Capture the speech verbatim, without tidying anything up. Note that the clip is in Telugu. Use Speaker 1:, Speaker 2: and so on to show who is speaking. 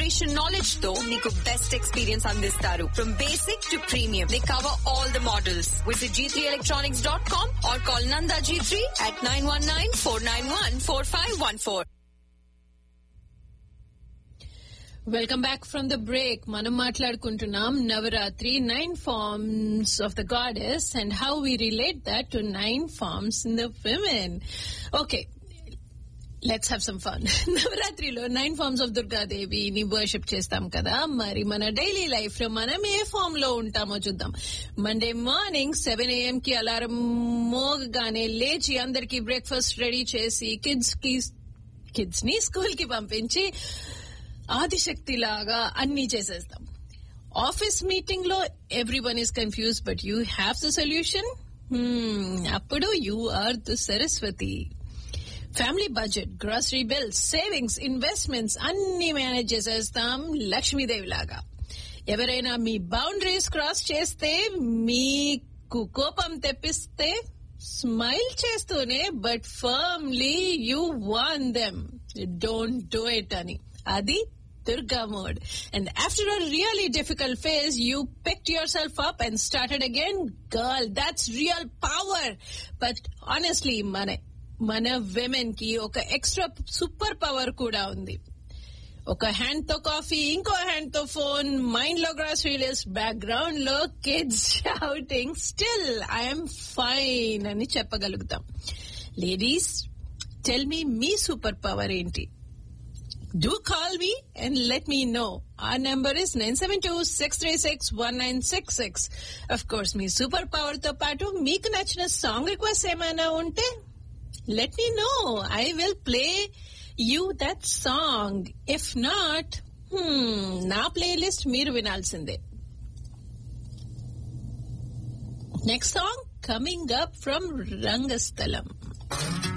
Speaker 1: జనరేషన్ నాలెడ్జ్ తో మీకు బెస్ట్ ఎక్స్పీరియన్స్ అందిస్తారు. From basic to premium, they cover all the models. Visit G three electronics dot com or call Nanda G three at nine one nine, four nine one, four five one four.
Speaker 2: Welcome back from the break. మనం మాట్లాడుకుంటున్నాం Navratri, nine forms of the goddess and how we relate that to nine forms in the women. Okay, let's have some fun. నవరాత్రిలో nine forms of దుర్గాదేవిని వర్షిప్ చేస్తాం కదా, మరి మన డైలీ లైఫ్ లో మనం ఏ ఫామ్ లో ఉంటామో చూద్దాం. మండే మార్నింగ్ సెవెన్ ఏఎం కి అలారం మోగగానే లేచి అందరికి బ్రేక్ఫాస్ట్ రెడీ చేసి కిడ్స్ కి కిడ్స్ ని స్కూల్ కి పంపించి ఆదిశక్తి లాగా అన్ని చేసేస్తాం. ఆఫీస్ మీటింగ్ లో every one is confuse but you have the solution. అప్పుడు you are the Saraswati. Family budget, grocery bills, savings, investments అన్ని మేనేజ్ చేసేస్తాం లక్ష్మీదేవి లాగా. ఎవరైనా మీ బౌండరీస్ క్రాస్ చేస్తే, మీకు కోపం తెప్పిస్తే స్మైల్ చేస్తూనే but firmly you warn them, don't do it అని. అది Durga mode. And after a really difficult phase, you picked yourself up and started again. Girl, that's real power. But honestly, mana mana women ki oka extra super power kuda undi. Oka hand to coffee, inko hand to phone, mind lo grocery list, background lo kids shouting, still I am fine ani cheppagalugutam. Ladies, tell me me super power enti. Do call me and let me know. Our number is nine seven two, six three six, one nine six six. Of course, me superpower to patu meeku nachina song request emaina unte let me know. I will play you that song. If not, hmm, na playlist meer vinalsinde. Next song coming up from Rangasthalam.